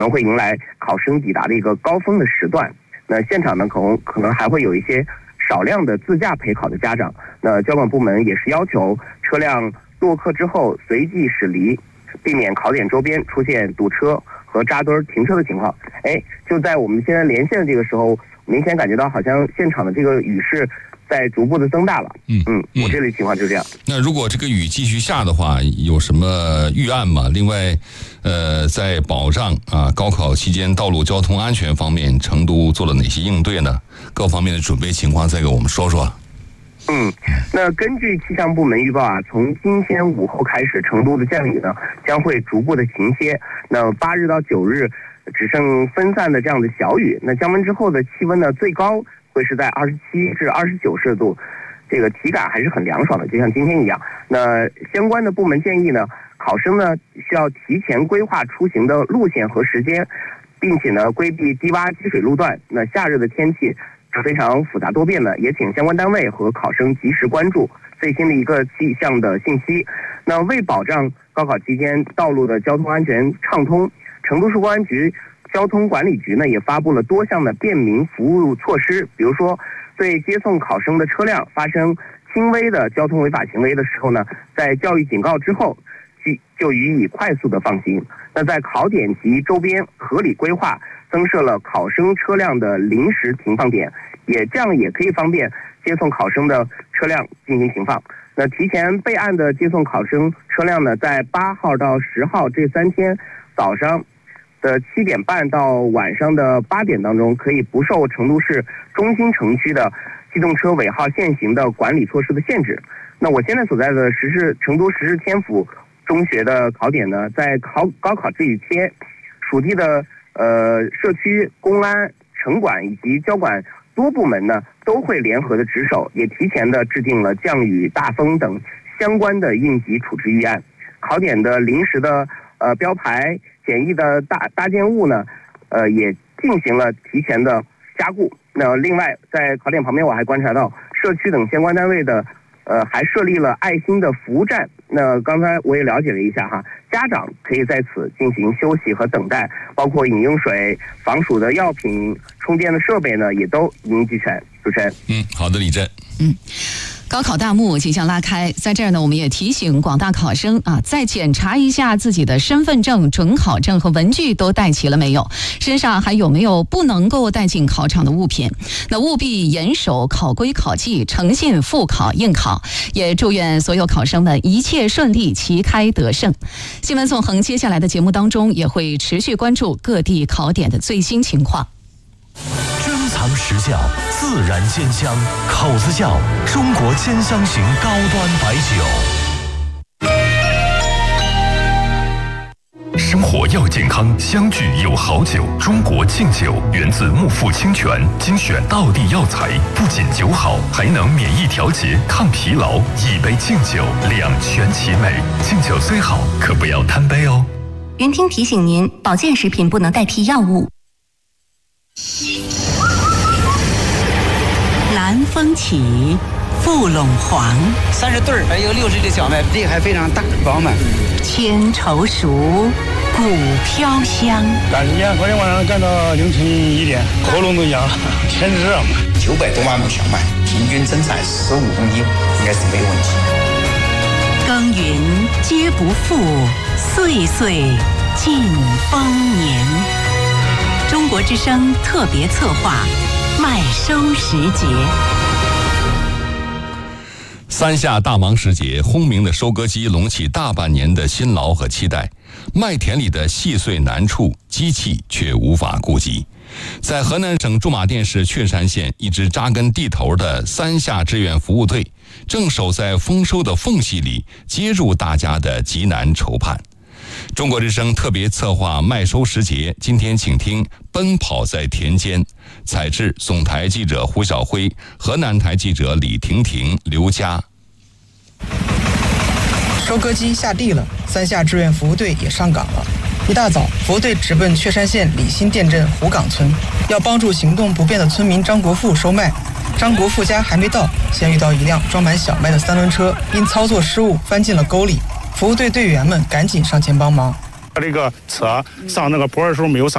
能会迎来考生抵达的一个高峰的时段。那现场呢，可能还会有一些少量的自驾陪考的家长。那交管部门也是要求车辆落课之后随即驶离，避免考点周边出现堵车和扎堆停车的情况。就在我们现在连线的这个时候，明显感觉到好像现场的这个雨势在逐步的增大了。我这里情况就是这样。 那如果这个雨继续下的话，有什么预案吗？另外，在保障高考期间道路交通安全方面，成都做了哪些应对呢？各方面的准备情况再给我们说说。 那根据气象部门预报从今天午后开始，成都的降雨呢将会逐步的停歇。那8日到9日只剩分散的这样的小雨。那降温之后的气温呢，最高会是在27至29摄氏度，这个体感还是很凉爽的，就像今天一样。那相关的部门建议呢，考生呢需要提前规划出行的路线和时间，并且呢规避低洼积水路段。那夏日的天气是非常复杂多变的，也请相关单位和考生及时关注最新的一个气象的信息。那为保障高考期间道路的交通安全畅通，成都市公安局交通管理局呢也发布了多项的便民服务措施。比如说，对接送考生的车辆发生轻微的交通违法行为的时候呢，在教育警告之后就予以快速的放行。那在考点及周边合理规划增设了考生车辆的临时停放点，这样也可以方便接送考生的车辆进行停放。那提前备案的接送考生车辆呢，在8号到10号这3天早上的7点半到晚上的8点当中，可以不受成都市中心城区的机动车尾号限行的管理措施的限制。那我现在所在的成都时日天府中学的考点呢，在高考这一天，属地的社区公安、城管以及交管多部门呢，都会联合的值守，也提前的制定了降雨、大风等相关的应急处置预案。考点的临时的标牌、简易的搭建物呢，也进行了提前的加固。那另外，在考点旁边，我还观察到社区等相关单位的还设立了爱心的服务站。那刚才我也了解了一下家长可以在此进行休息和等待，包括饮用水、防暑的药品、充电的设备呢，也都一应俱全。主持人， 好的，李震。 高考大幕即将拉开，在这儿呢，我们也提醒广大考生再检查一下自己的身份证、准考证和文具都带齐了没有，身上还有没有不能够带进考场的物品。那务必严守考规考纪，诚信复考应考。也祝愿所有考生们一切顺利，旗开得胜。新闻纵横接下来的节目当中也会持续关注各地考点的最新情况。 珍藏实窖，自然鲜香，口子窖，中国兼香型高端白酒。生活要健康，相聚有好酒。中国敬酒源自木富清泉，精选道地药材，不仅酒好，还能免疫调节、抗疲劳。一杯敬酒，两全其美。敬酒虽好，可不要贪杯哦。 云听提醒您，保健食品不能代替药物。 南风起，富陇黄 ，30对儿，还有60的小麦，这个还非常大饱满。 千愁熟，谷飘香。 赶时间，昨天晚上干到凌晨1点，喉咙都痒，天热嘛。 900多万亩小麦，平均增产15公斤，应该是没有问题。 耕耘皆不负，岁岁尽丰年。中国之声特别策划，麦收时节。 三夏大忙时节，轰鸣的收割机隆起大半年的辛劳和期待，麦田里的细碎难处，机器却无法顾及。在河南省驻马店市确山县，一支扎根地头的三夏志愿服务队，正守在丰收的缝隙里，接入大家的急难愁盼。中国之声特别策划麦收时节，今天请听《奔跑在田间》，采制总台记者胡晓辉，河南台记者李婷婷、刘佳。 收割机下地了，三夏志愿服务队也上岗了。一大早，服务队直奔确山县李新店镇湖岗村，要帮助行动不便的村民张国富收麦。张国富家还没到，先遇到一辆装满小麦的3轮车，因操作失误翻进了沟里。服务队队员们赶紧上前帮忙。 这个车上那个坡的时候没有刹